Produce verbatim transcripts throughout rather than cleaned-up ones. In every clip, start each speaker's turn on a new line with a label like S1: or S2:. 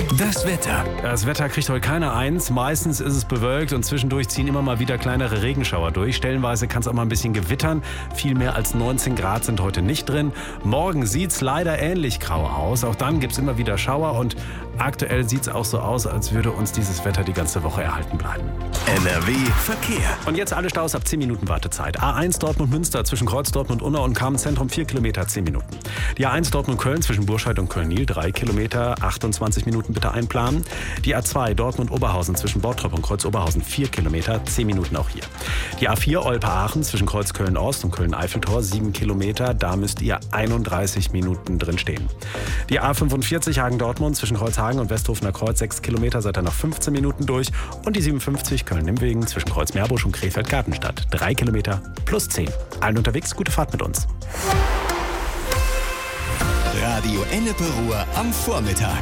S1: Das Wetter.
S2: Das Wetter kriegt heute keine Eins. Meistens ist es bewölkt und zwischendurch ziehen immer mal wieder kleinere Regenschauer durch. Stellenweise kann es auch mal ein bisschen gewittern. Viel mehr als neunzehn Grad sind heute nicht drin. Morgen sieht es leider ähnlich grau aus. Auch dann gibt es immer wieder Schauer und aktuell sieht es auch so aus, als würde uns dieses Wetter die ganze Woche erhalten bleiben.
S1: N R W Verkehr.
S2: Und jetzt alle Staus ab zehn Minuten Wartezeit. A eins Dortmund-Münster zwischen Kreuz Dortmund-Unna und Kamenz-Zentrum vier Kilometer, zehn Minuten. Die A eins Dortmund-Köln zwischen Burscheid und Köln-Niel drei Kilometer, achtundzwanzig Minuten bitte einplanen. Die A zwei Dortmund-Oberhausen zwischen Bottrop und Kreuz-Oberhausen vier Kilometer, zehn Minuten auch hier. Die A vier Olpe-Aachen zwischen Kreuz Köln-Ost und Köln-Eiffeltor sieben Kilometer, da müsst ihr einunddreißig Minuten drin stehen. Die A fünfundvierzig Hagen-Dortmund zwischen Kreuzhagen und Westhofener Kreuz sechs Kilometer, seid ihr nach fünfzehn Minuten durch. Und die siebenundfünfzig Köln-Nimmwegen zwischen Kreuz-Meerbusch und Krefeld-Gartenstadt drei Kilometer plus zehn. Allen unterwegs, gute Fahrt mit uns.
S1: Radio Ennepe Ruhr am Vormittag.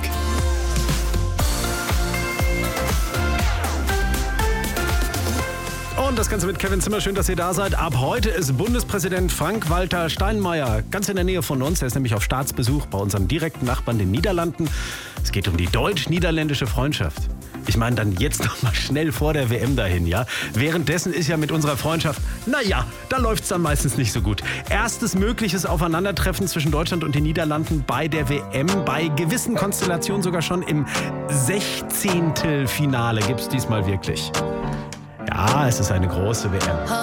S2: Und das Ganze mit Kevin Zimmer. Schön, dass ihr da seid. Ab heute ist Bundespräsident Frank-Walter Steinmeier ganz in der Nähe von uns. Er ist nämlich auf Staatsbesuch bei unserem direkten Nachbarn, den Niederlanden. Es geht um die deutsch-niederländische Freundschaft. Ich meine, dann jetzt noch mal schnell vor der W M dahin, ja? Währenddessen ist ja mit unserer Freundschaft, naja, da läuft's dann meistens nicht so gut. Erstes mögliches Aufeinandertreffen zwischen Deutschland und den Niederlanden bei der W M. Bei gewissen Konstellationen sogar schon im Sechzehntelfinale gibt's diesmal wirklich. Ja, es ist eine große W M.